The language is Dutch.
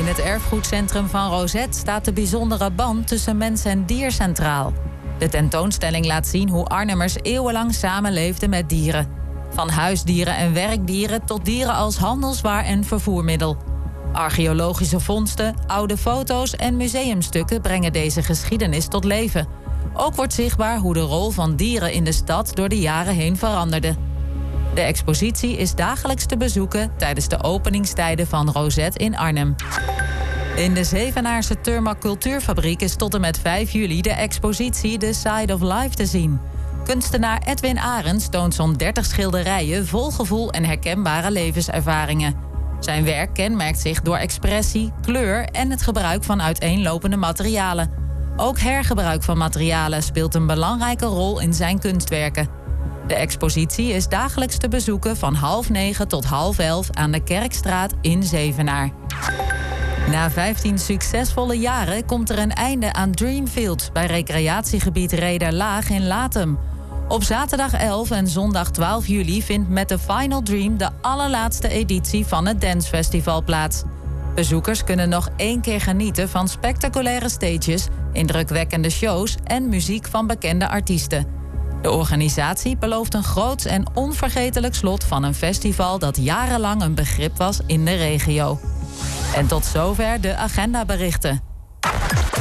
In het erfgoedcentrum van Rosette staat de bijzondere band tussen mens en dier centraal. De tentoonstelling laat zien hoe Arnhemmers eeuwenlang samenleefden met dieren. Van huisdieren en werkdieren tot dieren als handelswaar en vervoermiddel. Archeologische vondsten, oude foto's en museumstukken brengen deze geschiedenis tot leven. Ook wordt zichtbaar hoe de rol van dieren in de stad door de jaren heen veranderde. De expositie is dagelijks te bezoeken tijdens de openingstijden van Rosette in Arnhem. In de Zevenaarse Turma Cultuurfabriek is tot en met 5 juli de expositie The Side of Life te zien. Kunstenaar Edwin Arends toont zo'n 30 schilderijen vol gevoel en herkenbare levenservaringen. Zijn werk kenmerkt zich door expressie, kleur en het gebruik van uiteenlopende materialen. Ook hergebruik van materialen speelt een belangrijke rol in zijn kunstwerken. De expositie is dagelijks te bezoeken van 9:30 tot 10:30 aan de Kerkstraat in Zevenaar. Na 15 succesvolle jaren komt er een einde aan Dreamfield bij recreatiegebied Rederlaag in Latem. Op zaterdag 11 en zondag 12 juli vindt met de Final Dream de allerlaatste editie van het Dancefestival plaats. Bezoekers kunnen nog 1 keer genieten van spectaculaire stages, indrukwekkende shows en muziek van bekende artiesten. De organisatie belooft een groots en onvergetelijk slot van een festival dat jarenlang een begrip was in de regio. En tot zover de agendaberichten.